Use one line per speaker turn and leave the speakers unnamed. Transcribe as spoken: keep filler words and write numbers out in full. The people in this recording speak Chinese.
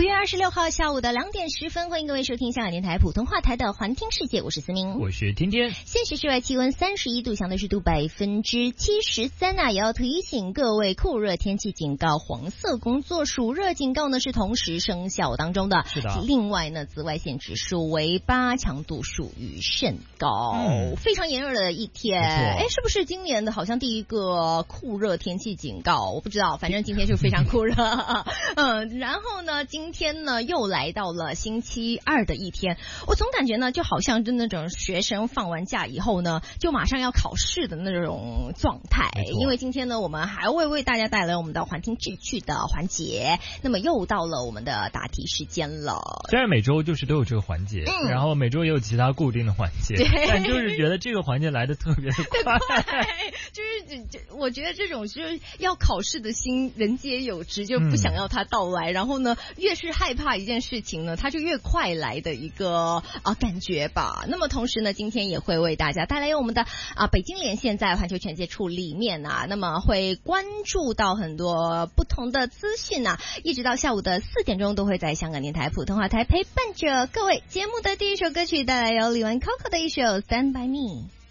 月二十六号下午的两点十分，欢迎各位收听香港电台普通话台的环听世界，我是思明，
我是天天。
现时室外气温三十一度，相对湿度百分之七十三啊，也要提醒各位酷热天气警告，黄色工作暑热警告呢是同时生效当中的。
是的。
另外呢，紫外线指数为八，强度属于甚高，嗯、非常炎热的一天。哎，是不是今年的好像第一个酷热天气警告？我不知道，反正今天就非常酷热。嗯，然后呢，今天呢又来到了星期二的一天，我总感觉呢就好像就那种学生放完假以后呢，就马上要考试的那种状态。因为今天呢，我们还会为大家带来我们的环听志趣的环节，那么又到了我们的答题时间了。
虽然每周就是都有这个环节，嗯、然后每周也有其他固定的环节，但就是觉得这个环节来的特别的快，
就是我觉得这种就是要考试的心人皆有之，就不想要它到来，嗯、然后呢，越是害怕一件事情呢，它就越快来的一个啊感觉吧。那么同时呢，今天也会为大家带来我们的啊北京连线在环球全接触里面啊，那么会关注到很多不同的资讯啊，一直到下午的四点钟都会在香港电台普通话台陪伴着各位。节目的第一首歌曲带来由李玟 Coco 的一首《Stand by Me》。